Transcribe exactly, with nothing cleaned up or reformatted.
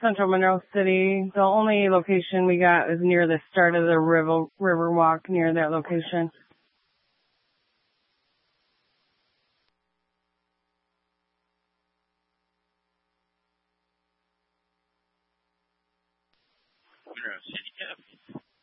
Central Monroe City. The only location we got is near the start of the river river walk near that location. Monroe City, yep.